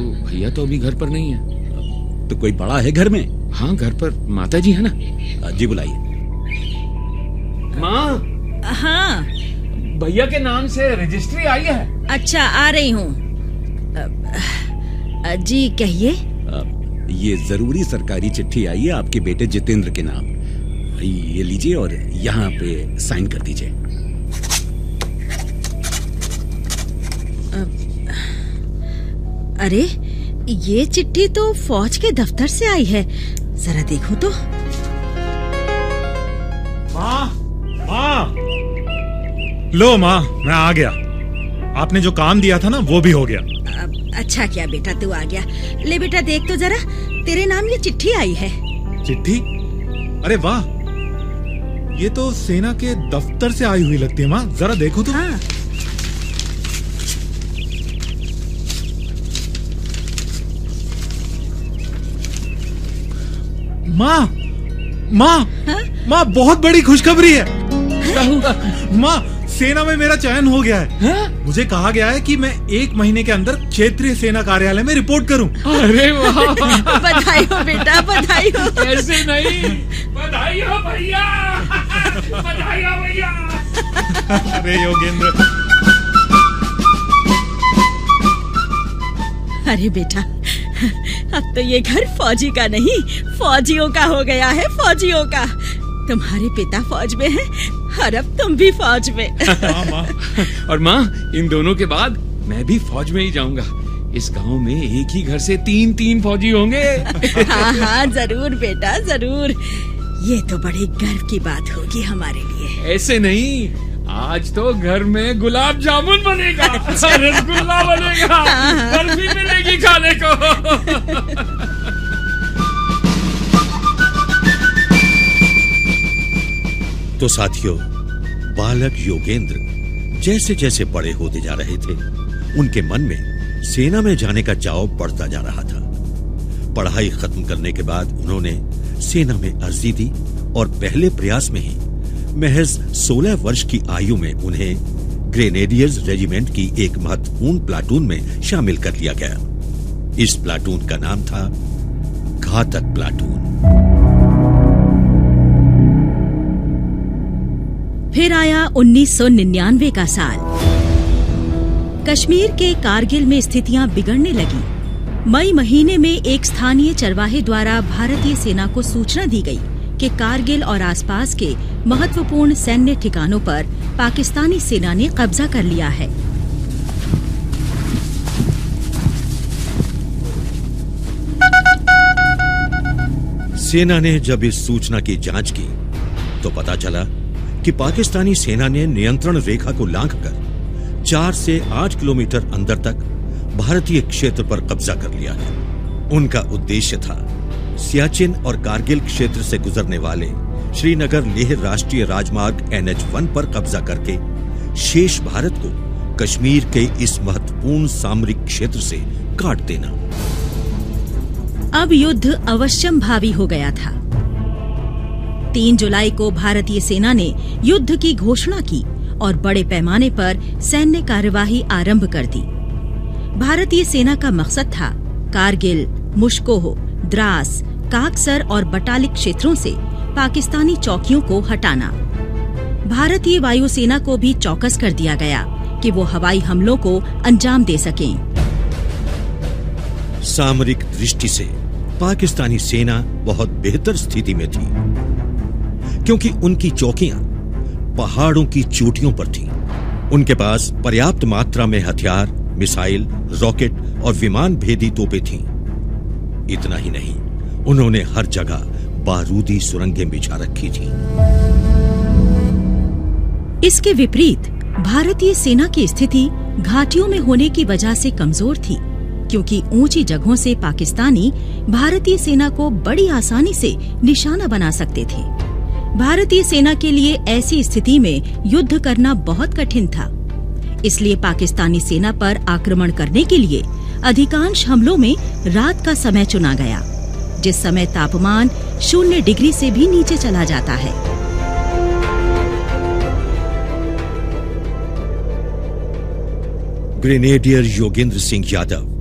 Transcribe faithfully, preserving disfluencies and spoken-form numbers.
भैया तो अभी घर पर नहीं है। तो कोई बड़ा है घर में? हाँ, घर पर माता जी है ना। जी बुलाइए। माँ। हाँ भैया के नाम से रजिस्ट्री आई है। अच्छा, आ रही हूँ। जी कहिए। ये जरूरी सरकारी चिट्ठी आई है आपके बेटे जितेंद्र के नाम। ये लीजिए और यहाँ पे साइन कर दीजिए। अरे, ये चिट्ठी तो फौज के दफ्तर से आई है, जरा देखो तो। माँ, माँ, लो माँ, मैं आ गया। आपने जो काम दिया था ना, वो भी हो गया। अच्छा क्या बेटा, तू आ गया। ले बेटा देख तो जरा, तेरे नाम ये चिट्ठी आई है। चिट्ठी? अरे वाह, ये तो सेना के दफ्तर से आई हुई लगती है माँ, जरा देखो तो। हाँ। माँ, माँ, माँ, बहुत बड़ी खुशखबरी है। माँ, सेना में मेरा चयन हो गया है। हा? मुझे कहा गया है कि मैं एक महीने के अंदर क्षेत्रीय सेना कार्यालय में रिपोर्ट करूं। अरे वाह, बधाई हो बेटा, बधाई हो। ऐसे नहीं, बधाई हो भैया, बधाई हो भैया। अरे योगेंद्र। अरे बेटा, अब तो ये घर फौजी का नहीं, फौजियों का हो गया है, फौजियों का। तुम्हारे पिता फौज में हैं, और अब तुम भी फौज में। हाँ, माँ। और माँ, इन दोनों के बाद मैं भी फौज में ही जाऊंगा। इस गांव में एक ही घर से तीन तीन फौजी होंगे। हाँ हाँ जरूर बेटा, जरूर। ये तो बड़े गर्व की बात होगी हमारे लिए। ऐसे नहीं, आज तो घर में गुलाब जामुन बनेगा, रसगुल्ला बनेगा, बर्फी मिलेगी खाने को। तो साथियों, बालक योगेंद्र जैसे जैसे बड़े होते जा रहे थे, उनके मन में सेना में जाने का चाव बढ़ता जा रहा था। पढ़ाई खत्म करने के बाद उन्होंने सेना में अर्जी दी और पहले प्रयास में ही महज सोलह वर्ष की आयु में उन्हें ग्रेनेडियर्स रेजिमेंट की एक महत्वपूर्ण प्लाटून में शामिल कर लिया गया। इस प्लाटून का नाम था घातक प्लाटून। फिर आया उन्नीस सौ निन्यानवे का साल। कश्मीर के कारगिल में स्थितियां बिगड़ने लगी। मई महीने में एक स्थानीय चरवाहे द्वारा भारतीय सेना को सूचना दी गई कि कारगिल और आसपास के महत्वपूर्ण सैन्य ठिकानों पर पाकिस्तानी सेना ने कब्जा कर लिया है। सेना ने जब इस सूचना की जांच की तो पता चला कि पाकिस्तानी सेना ने नियंत्रण रेखा को लांघकर चार से आठ किलोमीटर अंदर तक भारतीय क्षेत्र पर कब्जा कर लिया है। उनका उद्देश्य था सियाचिन और कारगिल क्षेत्र से गुजरने वाले श्रीनगर लेह राष्ट्रीय राजमार्ग एन एच वन पर कब्जा करके शेष भारत को कश्मीर के इस महत्वपूर्ण सामरिक क्षेत्र से काट देना। अब युद्ध अवश्यंभावी हो गया था। तीन जुलाई को भारतीय सेना ने युद्ध की घोषणा की और बड़े पैमाने पर सैन्य कार्यवाही आरंभ कर दी। भारतीय सेना का मकसद था कारगिल, मुश्कोह, द्रास, काकसर और बटालिक क्षेत्रों से पाकिस्तानी चौकियों को हटाना। भारतीय वायुसेना को भी चौकस कर दिया गया कि वो हवाई हमलों को अंजाम दे सकें। सामरिक दृष्टि से पाकिस्तानी सेना बहुत बेहतर स्थिति में थी, क्योंकि उनकी चौकियां पहाड़ों की चोटियों पर थीं। उनके पास पर्याप्त मात्रा में हथियार, मिसाइल, रॉकेट और विमान भेदी तोपें थीं। इतना ही नहीं, उन्होंने हर जगह बारूदी सुरंगें बिछा रखी थीं। इसके विपरीत भारतीय सेना की स्थिति घाटियों में होने की वजह से कमजोर थी, क्योंकि ऊंची जगहों से पाकिस्तानी भारतीय सेना को बड़ी आसानी से निशाना बना सकते थे। भारतीय सेना के लिए ऐसी स्थिति में युद्ध करना बहुत कठिन था। इसलिए पाकिस्तानी सेना पर आक्रमण करने के लिए अधिकांश हमलों में रात का समय चुना गया, जिस समय तापमान शून्य डिग्री से भी नीचे चला जाता है। ग्रेनेडियर योगेंद्र सिंह यादव